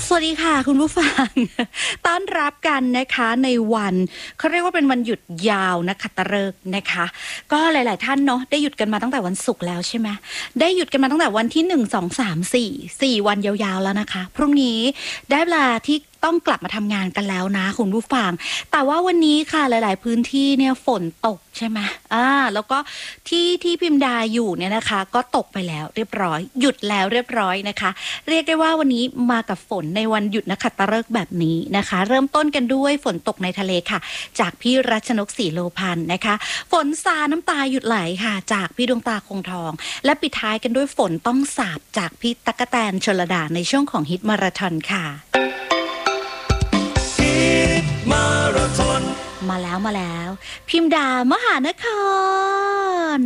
สวัสดีค่ะคุณผู้ฟัง ต้อนรับกันนะคะในวันเขาเรียกว่าเป็นวันหยุดยาวนักขัตฤกษ์นะคะก็หลายๆท่านเนาะได้หยุดกันมาตั้งแต่วันศุกร์แล้วใช่ไหมได้หยุดกันมาตั้งแต่วันที่1 2 3 4วันยาวๆแล้วนะคะพรุ่งนี้ได้เวลาที่ต้องกลับมาทำงานกันแล้วนะคุณผู้ฟังแต่ว่าวันนี้ค่ะหลายๆพื้นที่เนี่ยฝนตกใช่ไหมแล้วก็ที่พิมดาอยู่เนี่ยนะคะก็ตกไปแล้วเรียบร้อยหยุดแล้วเรียบร้อยนะคะเรียกได้ว่าวันนี้มากับฝนในวันหยุดนักขัตฤกษ์แบบนี้นะคะเริ่มต้นกันด้วยฝนตกในทะเลค่ะจากพี่รัชนกศรีโลพันธ์นะคะฝนซาน้ำตาหยุดไหลค่ะจากพี่ดวงตาคงทองและปิดท้ายกันด้วยฝนต้องสาบจากพี่ตั๊กแตนชลดาในช่วงของฮิตมาราธอนค่ะมาแล้วพิมดามหานคร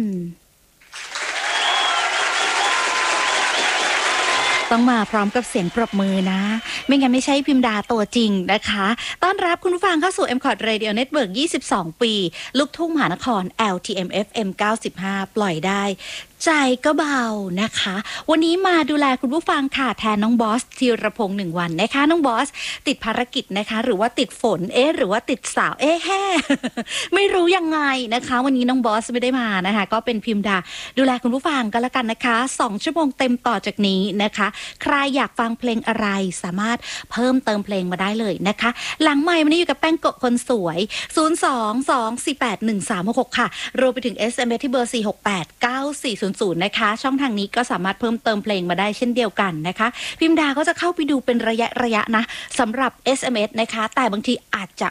ต้องมาพร้อมกับเสียงปรบมือนะไม่งั้นไม่ใช่พิมดาตัวจริงนะคะต้อนรับคุณผู้ฟังเข้าสู่ MCOT Radio Network 22 ปีลูกทุ่งมหานคร LTM FM 95 ปล่อยได้ใจก็เบานะคะวันนี้มาดูแลคุณผู้ฟังค่ะแทนน้องบอสธีรพงษ์1 วันนะคะน้องบอสติดภารกิจนะคะหรือว่าติดฝนหรือว่าติดสาวแฮ่ ไม่รู้ยังไงนะคะวันนี้น้องบอสไม่ได้มานะคะก็เป็นพิมดาดูแลคุณผู้ฟังกันละกันนะคะ2 ชั่วโมงเต็มต่อจากนี้นะคะใครอยากฟังเพลงอะไรสามารถเพิ่มเติมเพลงมาได้เลยนะคะหลังไมค์วันนี้อยู่กับแป้งกบคนสวย022481366ค่ะรวมไปถึง SMS ที่เบอร์4689400นะคะช่องทางนี้ก็สามารถเพิ่มเติมเพลงมาได้เช่นเดียวกันนะคะพิมดาก็จะเข้าไปดูเป็นระยะนะสำหรับ SMS นะคะแต่บางทีอาจจะ